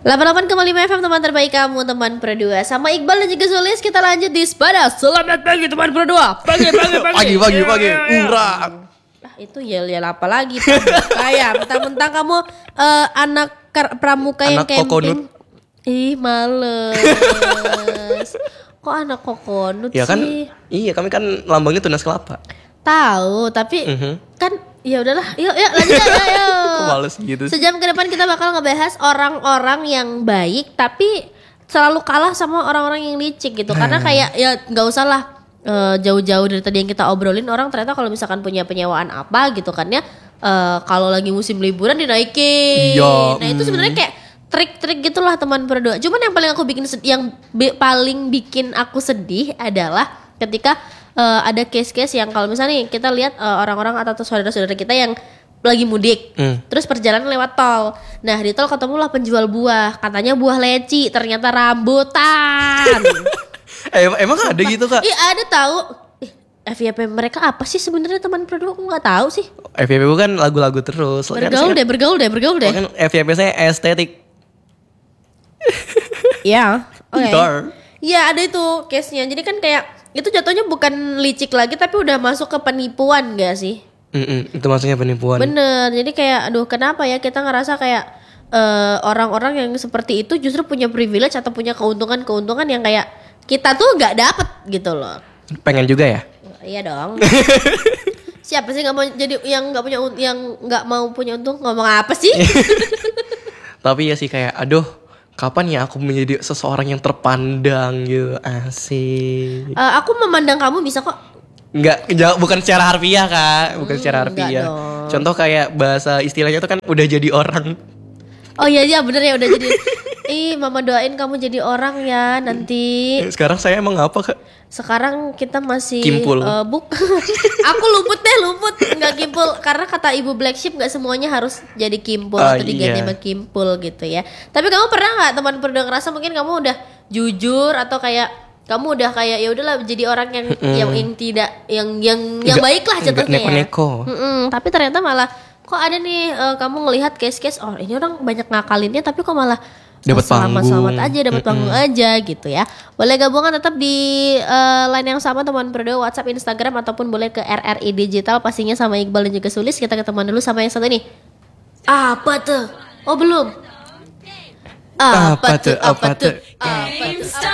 88,5 FM teman terbaik kamu, teman berdua. Sama Iqbal dan juga Zulis, kita lanjut di Sepada. Selamat pagi teman berdua. Pagi. Urang. Itu yel apa lagi? Kayak mentang-mentang kamu anak pramuka yang camping. Kokonut. Ih, males. Kok anak kokonut ya kan, sih? Iya, kami kan lambangnya tunas kelapa. Tahu, tapi kan ya udahlah. Yuk lanjut aja. Kok males gitu. Sejam ke depan kita bakal ngebahas orang-orang yang baik tapi selalu kalah sama orang-orang yang licik gitu. Karena kayak ya nggak usah lah jauh-jauh dari tadi yang kita obrolin, orang ternyata kalau misalkan punya penyewaan apa gitu kan ya, kalau lagi musim liburan dinaikin. Iya. Nah itu sebenarnya kayak trik-trik gitulah teman berdua. Cuman yang paling paling bikin aku sedih adalah ketika ada case-case yang kalau misalnya nih kita lihat orang-orang atau saudara-saudara kita yang lagi mudik, terus perjalanan lewat tol. Nah di tol ketemulah penjual buah, katanya buah leci, ternyata rambutan. Emang ada gitu Kak? Iya ada tahu. FYP mereka apa sih sebenarnya teman berdua? Aku nggak tahu sih. FYP kan lagu-lagu terus. Bergaul deh. Kan FYP saya estetik. Ya, oke. Okay. Iya ada itu case-nya. Jadi kan kayak itu jatuhnya bukan licik lagi tapi udah masuk ke penipuan gak sih? Itu maksudnya penipuan. Bener. Jadi kayak aduh kenapa ya kita ngerasa kayak orang-orang yang seperti itu justru punya privilege atau punya keuntungan yang kayak kita tuh nggak dapet gitu loh. Pengen juga ya? Iya dong. Siapa sih nggak mau jadi yang nggak mau punya untung, ngomong apa sih? Tapi ya sih kayak aduh, kapan ya aku menjadi seseorang yang terpandang gitu. Asik. Aku memandang kamu bisa kok. Enggak, bukan secara harfiah Kak. Bukan secara harfiah. Contoh kayak bahasa istilahnya tuh kan udah jadi orang. Oh iya bener ya udah jadi. Mama doain kamu jadi orang ya nanti. Sekarang saya emang apa Kak? Sekarang kita masih kimpul. Aku luput nggak kimpul karena kata Ibu Black Sheep nggak semuanya harus jadi kimpul atau diganti sama kimpul gitu ya. Tapi kamu pernah nggak teman pernah ngerasa mungkin kamu udah jujur atau kayak kamu udah kayak ya udahlah jadi orang yang tidak yang baik lah contohnya ya. Tapi ternyata malah kok ada nih kamu ngelihat case-case ini orang banyak ngakalinnya tapi kok malah selamat aja dapat panggung aja gitu ya. Boleh gabungan tetap di line yang sama teman berdua, WhatsApp, Instagram ataupun boleh ke RRI Digital pastinya sama Iqbal dan juga Sulis. Kita ketemuan dulu sama yang satu ini. Apa tuh? Oh belum. Apa tuh?